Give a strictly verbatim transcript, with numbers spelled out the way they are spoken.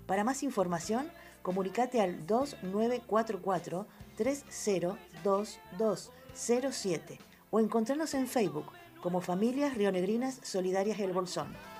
Para más información, comunicate al dos nueve cuatro cuatro, tres cero dos dos cero siete o encontrarnos en Facebook como Familias Rionegrinas Solidarias El Bolsón.